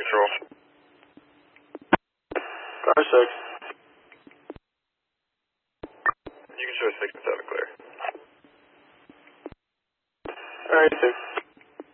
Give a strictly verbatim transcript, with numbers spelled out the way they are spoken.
control. Car six. You can show six and seven clear. Alright, six.